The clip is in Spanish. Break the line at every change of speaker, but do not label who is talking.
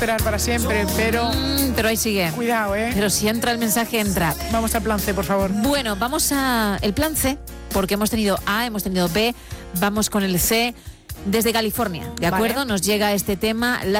esperar para siempre, pero
ahí sigue.
Cuidado,
Pero si entra el mensaje, entra.
Vamos al plan C, por favor.
Bueno, vamos a el plan C, porque hemos tenido A, hemos tenido B, vamos con el C. Desde California, ¿de acuerdo? Nos llega este tema.